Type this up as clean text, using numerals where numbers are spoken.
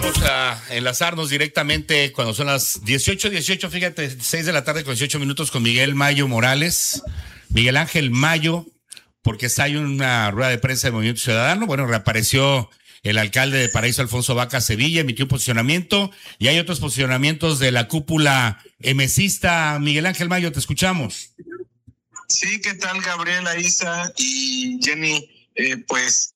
Vamos a enlazarnos directamente cuando son las 18:18, fíjate, 6 de la tarde con 18 minutos con Miguel Mayo Morales, Miguel Ángel Mayo, porque está en una rueda de prensa del Movimiento Ciudadano. Bueno, reapareció el alcalde de Paraíso, Alfonso Vaca Sevilla, emitió un posicionamiento y hay otros posicionamientos de la cúpula emesista. Miguel Ángel Mayo, te escuchamos. Sí, ¿qué tal, Gabriela, Isa y Jenny? Pues